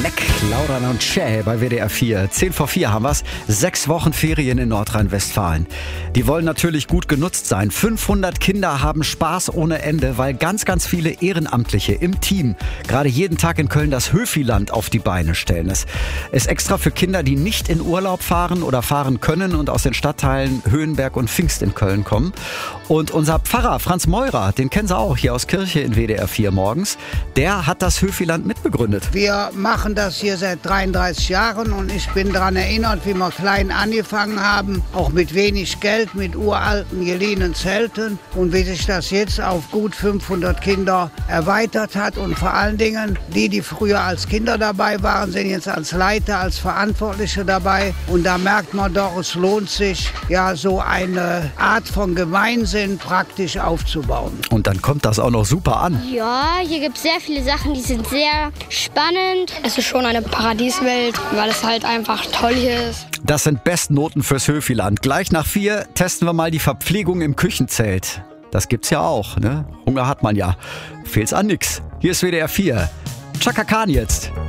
Fleck, Laudern und Schä bei WDR 4. 10 vor 4 haben wir's. 6 Wochen Ferien in Nordrhein-Westfalen. Die wollen natürlich gut genutzt sein. 500 Kinder haben Spaß ohne Ende, weil ganz, ganz viele Ehrenamtliche im Team gerade jeden Tag in Köln das Höfiland auf die Beine stellen. Es ist extra für Kinder, die nicht in Urlaub fahren oder fahren können und aus den Stadtteilen Höhenberg und Pfingst in Köln kommen. Und unser Pfarrer Franz Meurer, den kennen Sie auch hier aus Kirche in WDR 4 morgens, der hat das Höfiland mitbegründet. Wir machen das hier seit 33 Jahren und ich bin daran erinnert, wie wir klein angefangen haben, auch mit wenig Geld, mit uralten, geliehenen Zelten und wie sich das jetzt auf gut 500 Kinder erweitert hat und vor allen Dingen die früher als Kinder dabei waren, sind jetzt als Leiter, als Verantwortliche dabei und da merkt man doch, es lohnt sich, ja, so eine Art von Gemeinsinn praktisch aufzubauen. Und dann kommt das auch noch super an. Ja, hier gibt es sehr viele Sachen, die sind sehr spannend. Es ist schon eine Paradieswelt, weil es halt einfach toll hier ist. Das sind Bestnoten fürs Höfiland. Gleich nach 4 testen wir mal die Verpflegung im Küchenzelt. Das gibt's ja auch, ne? Hunger hat man ja. Fehlt's an nix. Hier ist WDR 4. Chaka Khan jetzt.